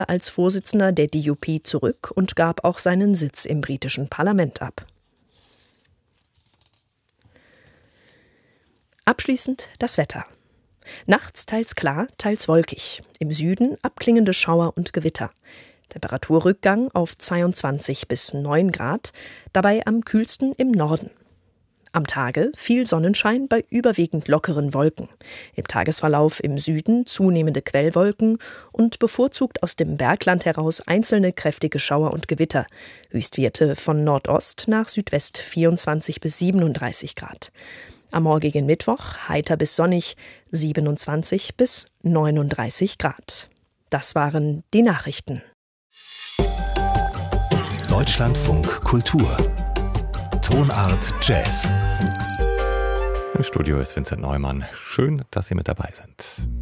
als Vorsitzender der DUP zurück und gab auch seinen Sitz im britischen Parlament ab. Abschließend das Wetter. Nachts teils klar, teils wolkig. Im Süden abklingende Schauer und Gewitter. Temperaturrückgang auf 22 bis 9 Grad, dabei am kühlsten im Norden. Am Tage viel Sonnenschein bei überwiegend lockeren Wolken. Im Tagesverlauf im Süden zunehmende Quellwolken und bevorzugt aus dem Bergland heraus einzelne kräftige Schauer und Gewitter. Höchstwerte von Nordost nach Südwest 24 bis 37 Grad. Am morgigen Mittwoch heiter bis sonnig 27 bis 39 Grad. Das waren die Nachrichten. Deutschlandfunk Kultur. Tonart Jazz. Im Studio ist Vincent Neumann. Schön, dass Sie mit dabei sind.